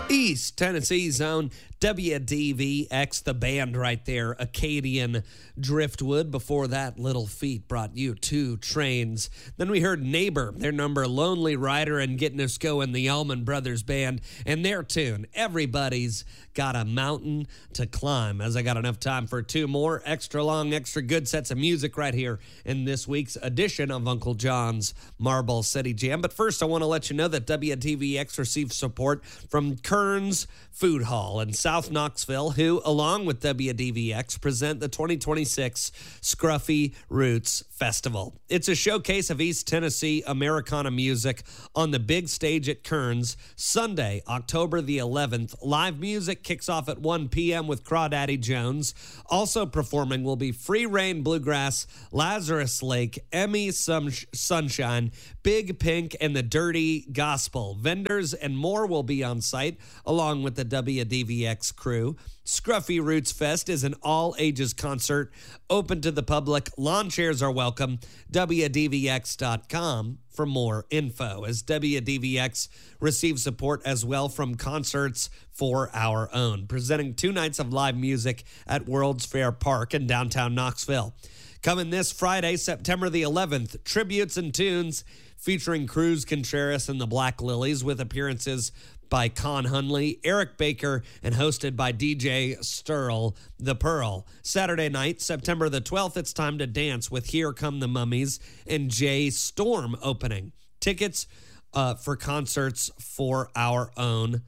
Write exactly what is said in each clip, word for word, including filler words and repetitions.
East Tennessee's own W D V X, the band right there, Acadian Driftwood. Before that, Little Feat brought you Two Trains. Then we heard Neighbor, their number Lonely Rider, and Getting Us Going, the Allman Brothers Band, and their tune, Everybody's Got a Mountain to Climb. As I got enough time for two more extra long, extra good sets of music right here in this week's edition of Uncle John's Marble City Jam. But first, I want to let you know that W D V X receives support from Kearns Food Hall in South Knoxville, who, along with W D V X, present the twenty twenty-six Scruffy Roots Festival. It's a showcase of East Tennessee Americana music on the big stage at Kearns, Sunday, October the eleventh. Live music kicks off at one p.m. with Crawdaddy Jones. Also performing will be Free Reign Bluegrass, Lazarus Lake, Emmy Sun- Sunshine, Big Pink, and the Dirty Gospel. Vendors and more will be on site, along with the W D V X crew. Scruffy Roots Fest is an all-ages concert open to the public. Lawn chairs are welcome. W D V X dot com for more info, as W D V X receives support as well from Concerts for Our Own, presenting two nights of live music at World's Fair Park in downtown Knoxville. Coming this Friday, September the eleventh, tributes and tunes featuring Cruz Contreras and the Black Lilies, with appearances by Con Hunley, Eric Baker, and hosted by D J Sterl the Pearl. Saturday night, September the twelfth, it's time to dance with Here Come the Mummies and Jay Storm opening. Tickets uh, for Concerts for Our Own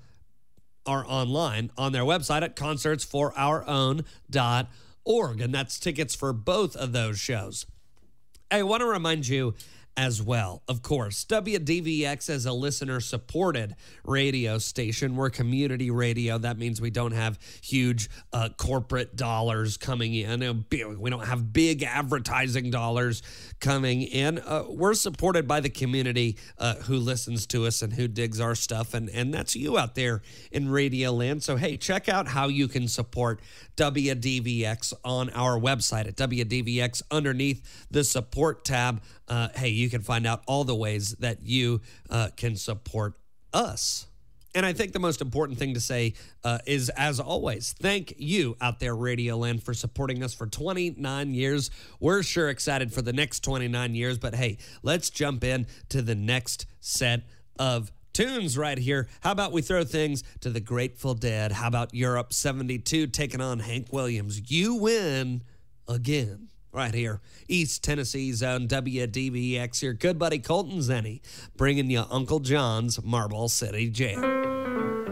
are online on their website at concerts for our own dot org, and that's tickets for both of those shows. I want to remind you as well, of course, W D V X is a listener-supported radio station. We're community radio. That means we don't have huge uh, corporate dollars coming in. We don't have big advertising dollars coming in. Uh, we're supported by the community uh, who listens to us and who digs our stuff, and, and that's you out there in Radio Land. So, hey, check out how you can support W D V X on our website at W D V X underneath the support tab. Uh, hey, you can find out all the ways that you uh, can support us. And I think the most important thing to say uh, is, as always, thank you out there, Radio Land, for supporting us for twenty-nine years. We're sure excited for the next twenty-nine years, but hey, let's jump in to the next set of tunes right here. How about we throw things to the Grateful Dead? How about Europe seventy-two taking on Hank Williams? You win again. Right here, East Tennessee's own W D V X, your good buddy Colton Zenny, bringing you Uncle John's Marble City Jam.